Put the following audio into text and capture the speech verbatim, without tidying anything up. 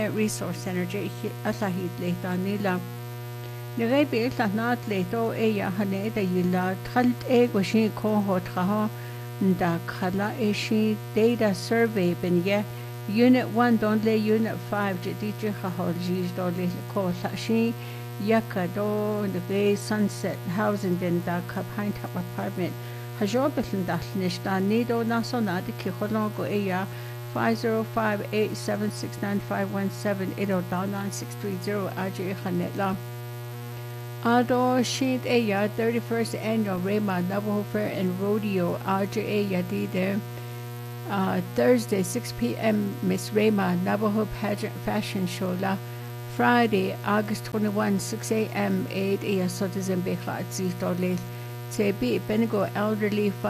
Resource Center Asahid Leta Nila. Nirebe Lanat Leto Eya Hane da Yila Talt Egwashi Koho Traha Nda Kala Eshi Data Survey Benye Unit one Donle Unit five Jadija Hahojis Dole Ko Sashi Yaka Do the Sunset Housing Den Da Kapine Top Apartment Hajobetan Dasnishta Nido Nasonadi Kiholongo Eya five zero five eight seven six nine five one seven eight zero nine six three zero Ajay Khanetla. Ado Sheet Eya thirty-first Annual Rema Navajo Fair and Rodeo Ajay Yadide. Uh, Thursday six p.m. Miss Rema Navajo Pageant Fashion Show La. Friday August twenty-first six a.m. eight Eya Sotizem Bekha Zitole. Tebi Benigo Elderly